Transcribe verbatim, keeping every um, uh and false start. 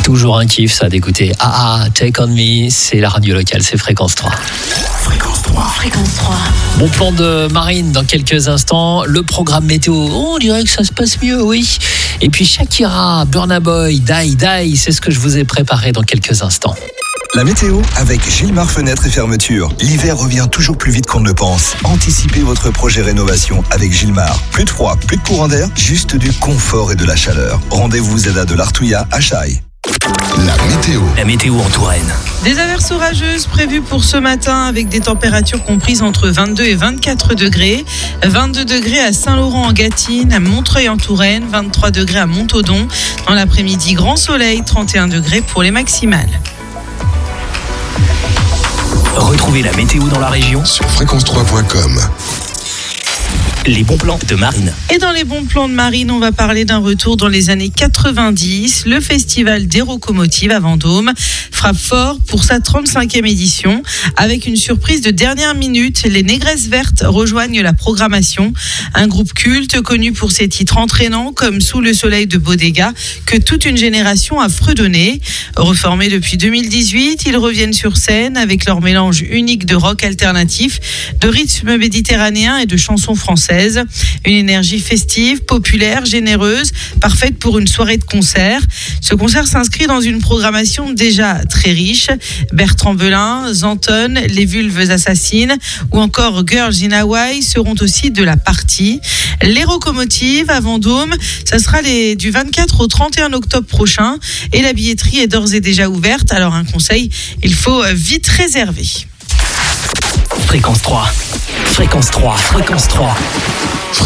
Toujours un kiff ça d'écouter Ah Ah, Take On Me, c'est la radio locale, c'est Fréquence trois. Fréquence trois. Fréquence trois. Bon plan de Marine dans quelques instants. Le programme météo, oh, on dirait que ça se passe mieux, oui. Et puis Shakira, Burna Boy, Die Die, c'est ce que je vous ai préparé dans quelques instants. La météo avec Gilmar Fenêtres et Fermetures. L'hiver revient toujours plus vite qu'on ne le pense. Anticipez votre projet rénovation avec Gilmar. Plus de froid, plus de courant d'air, juste du confort et de la chaleur. Rendez-vous Zeda de l'Artouilla à Chaille. La météo. La météo en Touraine. Des averses orageuses prévues pour ce matin avec des températures comprises entre vingt-deux et vingt-quatre degrés. vingt-deux degrés à Saint-Laurent-en-Gâtine, à Montreuil en Touraine, vingt-trois degrés à Montaudoin. Dans l'après-midi, grand soleil, trente et un degrés pour les maximales. Retrouvez la météo dans la région sur fréquence trois point com. Les bons plans de Marine. Et dans les bons plans de Marine, on va parler d'un retour dans les années quatre-vingt-dix. Le festival des locomotives à Vendôme frappe fort pour sa trente-cinquième édition. Avec une surprise de dernière minute, les Négresses Vertes rejoignent la programmation. Un groupe culte connu pour ses titres entraînants comme Sous le soleil de Bodega que toute une génération a fredonné. Reformés depuis deux mille dix-huit, ils reviennent sur scène avec leur mélange unique de rock alternatif, de rythme méditerranéen et de chansons françaises. Une énergie festive, populaire, généreuse, parfaite pour une soirée de concert. Ce concert s'inscrit dans une programmation déjà très riche. Bertrand Belin, Zanton, Les Vulves Assassines ou encore Girls in Hawaii seront aussi de la partie. Les locomotives à Vendôme, ça sera les, du vingt-quatre au trente et un octobre prochain et la billetterie est d'ores et déjà ouverte. Alors un conseil, il faut vite réserver. Fréquence trois. Fréquence trois. Fréquence trois.